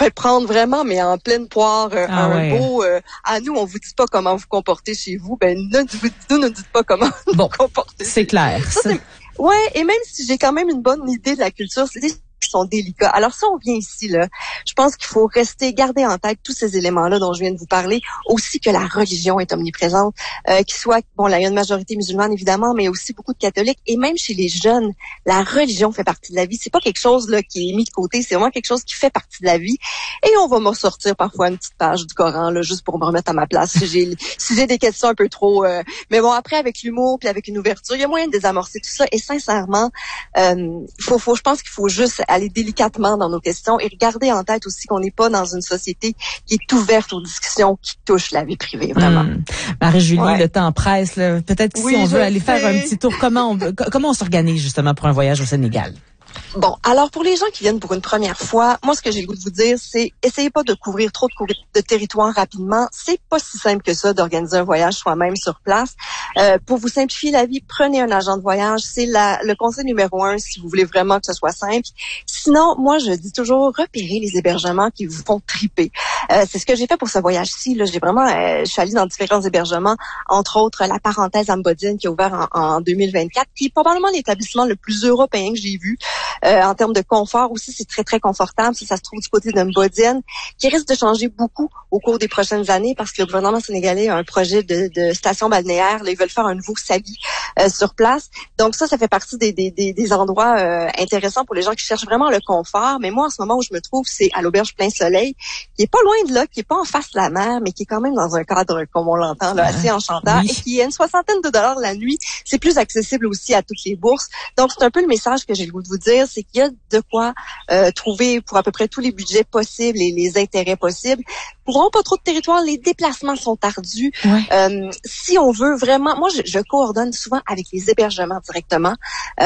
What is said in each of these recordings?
fait prendre vraiment, mais en pleine poire, beau. À nous, on vous dit pas comment vous comporter chez vous. Ben, ne dites pas comment vous comporter. C'est clair. Ouais, et même si j'ai quand même une bonne idée de la culture, c'est des qui sont délicats. Alors si on vient ici, là, je pense qu'il faut garder en tête tous ces éléments-là dont je viens de vous parler, aussi que la religion est omniprésente, qu'il soit, il y a une majorité musulmane évidemment, mais aussi beaucoup de catholiques, et même chez les jeunes, la religion fait partie de la vie. C'est pas quelque chose là qui est mis de côté, c'est vraiment quelque chose qui fait partie de la vie. Et on va me sortir parfois une petite page du Coran, là, juste pour me remettre à ma place si j'ai des questions un peu trop. Mais bon, après avec l'humour puis avec une ouverture, il y a moyen de désamorcer tout ça. Et sincèrement, je pense qu'il faut juste aller délicatement dans nos questions et regarder en tête aussi qu'on n'est pas dans une société qui est ouverte aux discussions qui touchent la vie privée, vraiment. Marie-Julie, le temps presse. Là. Peut-être que si on veut aller faire un petit tour, comment on s'organise justement pour un voyage au Sénégal? Bon, alors pour les gens qui viennent pour une première fois, moi ce que j'ai le goût de vous dire, c'est essayez pas de couvrir trop de territoire rapidement. C'est pas si simple que ça d'organiser un voyage soi-même sur place. Pour vous simplifier la vie, prenez un agent de voyage. C'est le conseil numéro 1 si vous voulez vraiment que ce soit simple. Sinon, moi je dis toujours repérez les hébergements qui vous font triper. C'est ce que j'ai fait pour ce voyage-ci. Là, je suis allée dans différents hébergements, entre autres la Parenthèse Ambodine qui a ouvert en 2024, qui est probablement l'établissement le plus européen que j'ai vu. En termes de confort aussi, c'est très, très confortable. Ça se trouve du côté de Mbodiène, qui risque de changer beaucoup au cours des prochaines années parce que le gouvernement sénégalais a un projet de station balnéaire. Là, ils veulent faire un nouveau Saly sur place. Donc ça fait partie des endroits intéressants pour les gens qui cherchent vraiment le confort. Mais moi, en ce moment où je me trouve, c'est à l'auberge Plein Soleil, qui est pas loin de là, qui est pas en face de la mer, mais qui est quand même dans un cadre, comme on l'entend, là, assez enchanteur, et qui est une $60 la nuit. C'est plus accessible aussi à toutes les bourses. Donc c'est un peu le message que j'ai le goût de vous dire, c'est qu'il y a de quoi trouver pour à peu près tous les budgets possibles et les intérêts possibles. Pour vraiment pas trop de territoire, les déplacements sont ardus. Si on veut vraiment, moi je coordonne souvent avec les hébergements directement,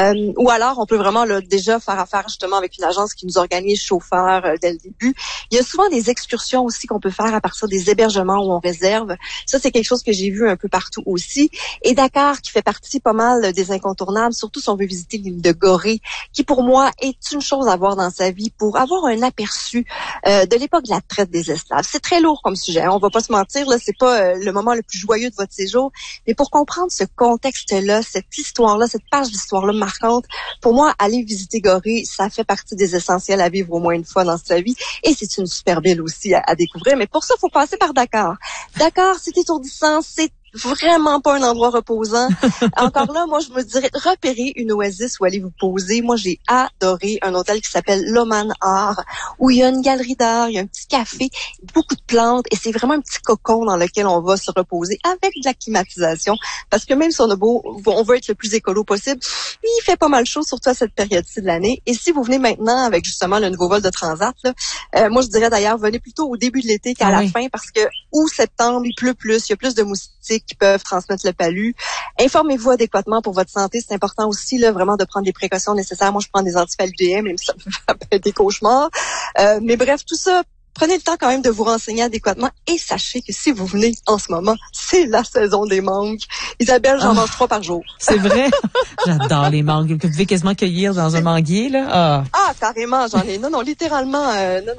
ou alors on peut vraiment déjà faire affaire justement avec une agence qui nous organise chauffeur dès le début. Il y a souvent des excursions aussi qu'on peut faire à partir des hébergements où on réserve. Ça c'est quelque chose que j'ai vu un peu partout aussi. Et Dakar qui fait partie pas mal des incontournables, surtout si on veut visiter l'île de Gorée, qui pour moi est une chose à voir dans sa vie pour avoir un aperçu de l'époque de la traite des esclaves. C'est très lourd comme sujet, on va pas se mentir, là, c'est pas le moment le plus joyeux de votre séjour, mais pour comprendre ce contexte-là, cette histoire-là, cette page d'histoire-là marquante, pour moi, aller visiter Gorée, ça fait partie des essentiels à vivre au moins une fois dans sa vie, et c'est une super ville aussi à découvrir, mais pour ça, il faut passer par Dakar. Dakar, c'est étourdissant, c'est vraiment pas un endroit reposant. Encore là, moi, je me dirais repérer une oasis où aller vous poser. Moi, j'ai adoré un hôtel qui s'appelle l'Oman Art, où il y a une galerie d'art, il y a un petit café, beaucoup de plantes, et c'est vraiment un petit cocon dans lequel on va se reposer avec de la climatisation. Parce que même si on veut être le plus écolo possible, il fait pas mal chaud, surtout à cette période-ci de l'année. Et si vous venez maintenant avec justement le nouveau vol de Transat, là, moi, je dirais d'ailleurs, venez plutôt au début de l'été qu'à la fin, parce que septembre, il pleut plus, il y a plus de moustiques qui peuvent transmettre le palu. Informez-vous adéquatement pour votre santé. C'est important aussi là vraiment de prendre les précautions nécessaires. Moi, je prends des anti-paludéens, même si ça me fait des cauchemars. Mais bref, tout ça, prenez le temps quand même de vous renseigner adéquatement et sachez que si vous venez en ce moment, c'est la saison des mangues. Isabelle, j'en mange 3 par jour. C'est vrai? J'adore les mangues que vous pouvez quasiment cueillir dans un manguier, là. Ah, carrément, j'en ai. Non, littéralement,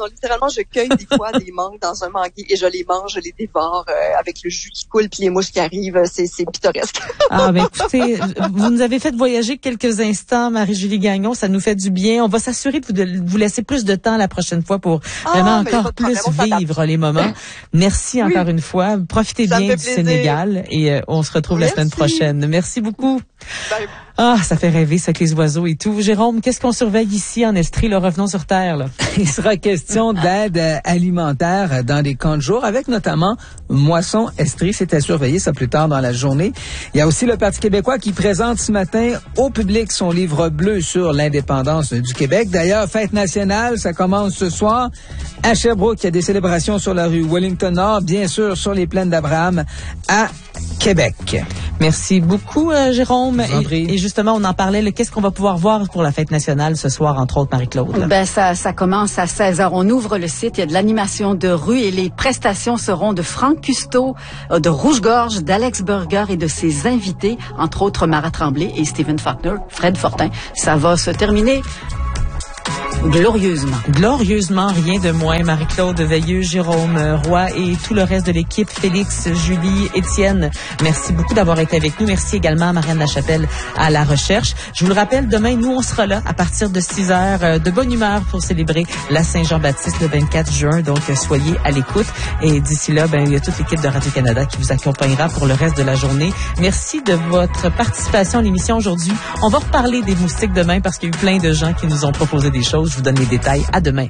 je cueille des fois des mangues dans un manguier et je les mange, je les dévore avec le jus qui coule puis les mouches qui arrivent. C'est pittoresque. Écoutez, vous nous avez fait voyager quelques instants, Marie-Julie Gagnon. Ça nous fait du bien. On va s'assurer de vous laisser plus de temps la prochaine fois pour vraiment encore plus vivre les moments. Merci encore une fois. Profitez bien du Sénégal et on se retrouve la semaine prochaine. Merci beaucoup. Bye. Ça fait rêver, ça, avec les oiseaux et tout. Jérôme, qu'est-ce qu'on surveille ici en Estrie? Là, revenons sur Terre, là. Il sera question d'aide alimentaire dans les camps de jour, avec notamment Moisson Estrie. C'est à surveiller ça plus tard dans la journée. Il y a aussi le Parti québécois qui présente ce matin au public son livre bleu sur l'indépendance du Québec. D'ailleurs, fête nationale, ça commence ce soir à Sherbrooke. Il y a des célébrations sur la rue Wellington Nord, bien sûr sur les plaines d'Abraham à Québec. Merci beaucoup, Jérôme. Et justement, on en parlait, qu'est-ce qu'on va pouvoir voir pour la fête nationale ce soir, entre autres, Marie-Claude? Ça commence à 16h. On ouvre le site, il y a de l'animation de rue et les prestations seront de Franck Custeau, de Rouge-Gorge, d'Alex Burger et de ses invités, entre autres Mara Tremblay et Stephen Faulkner, Fred Fortin. Ça va se terminer glorieusement. Glorieusement, rien de moins. Marie-Claude Veilleux, Jérôme Roy et tout le reste de l'équipe, Félix, Julie, Étienne. Merci beaucoup d'avoir été avec nous. Merci également à Marianne Lachapelle à la recherche. Je vous le rappelle, demain, nous, on sera là à partir de 6 heures de bonne humeur pour célébrer la Saint-Jean-Baptiste le 24 juin. Donc, soyez à l'écoute. Et d'ici là, il y a toute l'équipe de Radio-Canada qui vous accompagnera pour le reste de la journée. Merci de votre participation à l'émission aujourd'hui. On va reparler des moustiques demain parce qu'il y a eu plein de gens qui nous ont proposé des choses. Je vous donne les détails. À demain.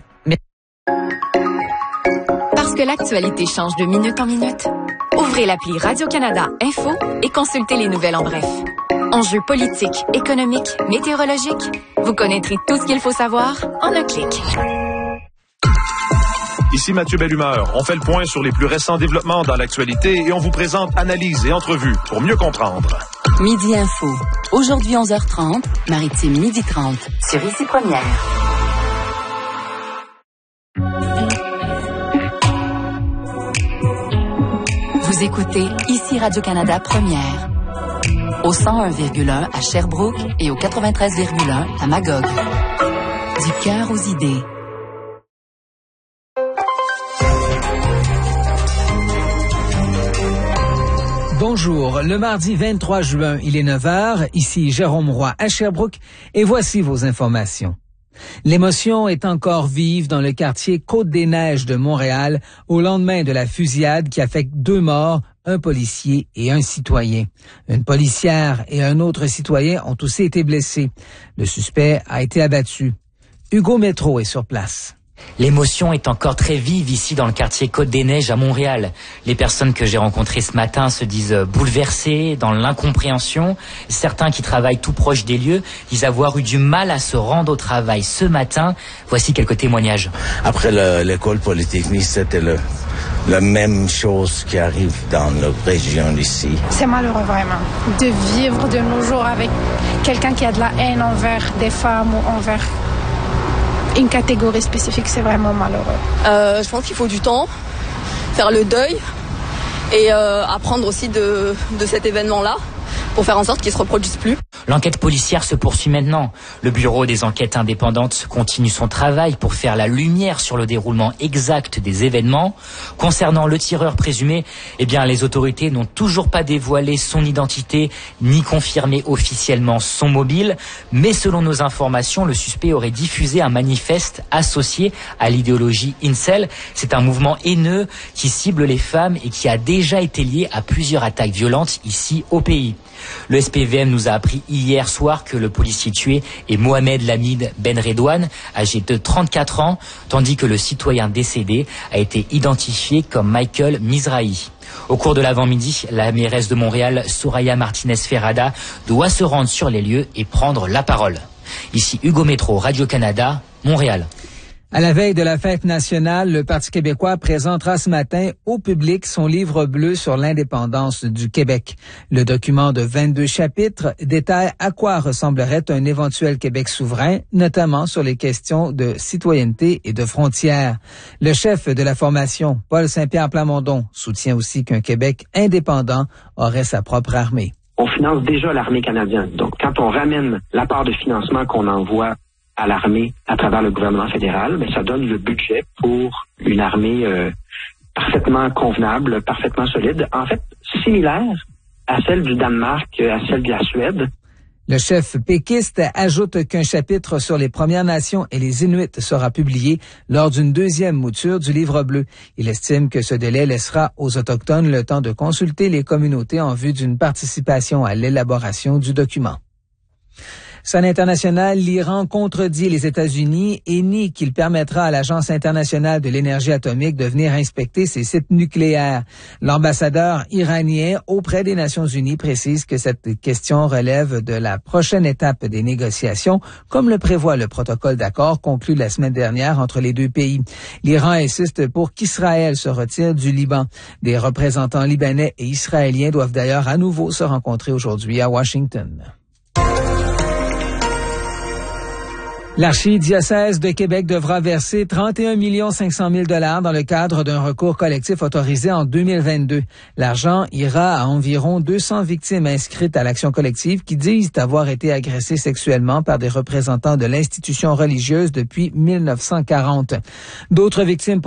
Parce que l'actualité change de minute en minute, ouvrez l'appli Radio-Canada Info et consultez les nouvelles en bref. Enjeux politiques, économiques, météorologiques, vous connaîtrez tout ce qu'il faut savoir en un clic. Ici Mathieu Bellumeur. On fait le point sur les plus récents développements dans l'actualité et on vous présente analyses et entrevues pour mieux comprendre. Midi Info. Aujourd'hui 11h30, Maritime 12h30 sur Ici Première. Vous écoutez Ici Radio-Canada Première. Au 101,1 à Sherbrooke et au 93,1 à Magog. Du cœur aux idées. Bonjour, le mardi 23 juin, il est 9h, ici Jérôme Roy à Sherbrooke et voici vos informations. L'émotion est encore vive dans le quartier Côte-des-Neiges de Montréal au lendemain de la fusillade qui a fait 2 morts, un policier et un citoyen. Une policière et un autre citoyen ont aussi été blessés. Le suspect a été abattu. Hugo Métro est sur place. L'émotion est encore très vive ici dans le quartier Côte-des-Neiges à Montréal. Les personnes que j'ai rencontrées ce matin se disent bouleversées, dans l'incompréhension. Certains qui travaillent tout proche des lieux disent avoir eu du mal à se rendre au travail ce matin. Voici quelques témoignages. Après l'école polytechnique, c'était la même chose qui arrive dans la région d'ici. C'est malheureux vraiment de vivre de nos jours avec quelqu'un qui a de la haine envers des femmes ou envers une catégorie spécifique. C'est vraiment malheureux. Je pense qu'il faut du temps, faire le deuil et apprendre aussi de cet événement-là pour faire en sorte qu'il ne se reproduise plus. L'enquête policière se poursuit maintenant. Le Bureau des enquêtes indépendantes continue son travail pour faire la lumière sur le déroulement exact des événements. Concernant le tireur présumé, les autorités n'ont toujours pas dévoilé son identité ni confirmé officiellement son mobile. Mais selon nos informations, le suspect aurait diffusé un manifeste associé à l'idéologie incel. C'est un mouvement haineux qui cible les femmes et qui a déjà été lié à plusieurs attaques violentes ici au pays. Le SPVM nous a appris hier soir que le policier tué est Mohamed Lamid Ben Redouane, âgé de 34 ans, tandis que le citoyen décédé a été identifié comme Michael Mizrahi. Au cours de l'avant-midi, la mairesse de Montréal, Soraya Martinez-Ferrada, doit se rendre sur les lieux et prendre la parole. Ici Hugo Métro, Radio-Canada, Montréal. À la veille de la fête nationale, le Parti québécois présentera ce matin au public son livre bleu sur l'indépendance du Québec. Le document de 22 chapitres détaille à quoi ressemblerait un éventuel Québec souverain, notamment sur les questions de citoyenneté et de frontières. Le chef de la formation, Paul Saint-Pierre Plamondon, soutient aussi qu'un Québec indépendant aurait sa propre armée. On finance déjà l'armée canadienne. Donc, quand on ramène la part de financement qu'on envoie à l'armée à travers le gouvernement fédéral, ça donne le budget pour une armée parfaitement convenable, parfaitement solide, en fait similaire à celle du Danemark, à celle de la Suède. Le chef péquiste ajoute qu'un chapitre sur les Premières Nations et les Inuits sera publié lors d'une 2e mouture du Livre bleu. Il estime que ce délai laissera aux Autochtones le temps de consulter les communautés en vue d'une participation à l'élaboration du document. Scène internationale, l'Iran contredit les États-Unis et nie qu'il permettra à l'Agence internationale de l'énergie atomique de venir inspecter ses sites nucléaires. L'ambassadeur iranien auprès des Nations unies précise que cette question relève de la prochaine étape des négociations, comme le prévoit le protocole d'accord conclu la semaine dernière entre les deux pays. L'Iran insiste pour qu'Israël se retire du Liban. Des représentants libanais et israéliens doivent d'ailleurs à nouveau se rencontrer aujourd'hui à Washington. L'archidiocèse de Québec devra verser 31 500 000 $ dans le cadre d'un recours collectif autorisé en 2022. L'argent ira à environ 200 victimes inscrites à l'action collective qui disent avoir été agressées sexuellement par des représentants de l'institution religieuse depuis 1940. D'autres victimes